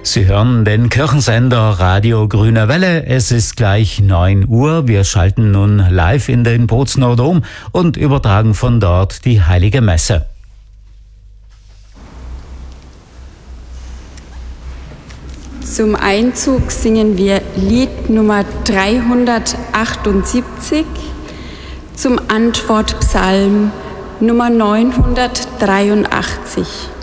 Sie hören den Kirchensender Radio Grüne Welle. Es ist gleich 9 Uhr. Wir schalten nun live in den Bozner Dom und übertragen von dort die Heilige Messe. Zum Einzug singen wir Lied Nummer 378, zum Antwortpsalm Nummer 983.